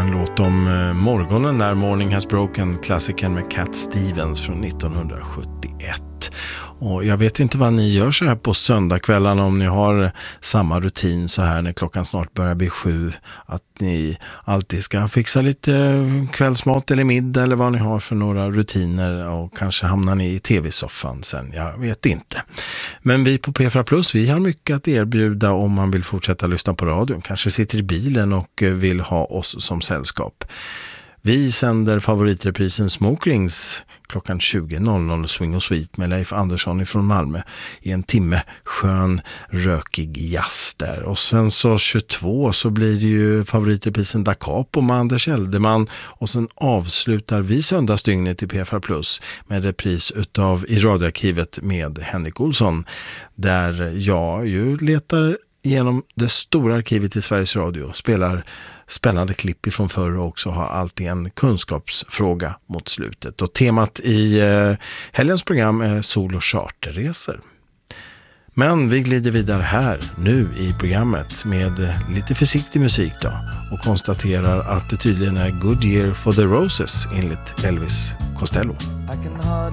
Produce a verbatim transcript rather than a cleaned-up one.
en låt om eh, morgonen när Morning Has Broken, klassikern med Cat Stevens från nittonhundrasjuttioett. Och jag vet inte vad ni gör så här på söndagskvällarna, om ni har samma rutin så här när klockan snart börjar bli sju, att ni alltid ska fixa lite kvällsmat eller middag eller vad ni har för några rutiner, och kanske hamnar ni i tv-soffan sen, jag vet inte. Men vi på P fyra Plus, vi har mycket att erbjuda om man vill fortsätta lyssna på radion, kanske sitter i bilen och vill ha oss som sällskap. Vi sänder favoritreprisen Smoke Rings klockan tjugo noll noll, Swing och Sweet med Leif Andersson ifrån Malmö i en timme skön, rökig jazz där. Och sen så tjugotvå så blir det ju favoritreprisen Da Capo med Anders Eldeman, och sen avslutar vi söndagsdygnet i P fyra Plus med repris utav I radioarkivet med Henrik Olsson, där jag ju letar genom det stora arkivet i Sveriges Radio, spelar spännande klipp ifrån förr och också har alltid en kunskapsfråga mot slutet. Och temat i eh, helgens program är sol- och charterresor. Men vi glider vidare här nu i programmet med lite försiktig musik då, och konstaterar att det tydligen är Good Year for the Roses enligt Elvis Costello. I can hardly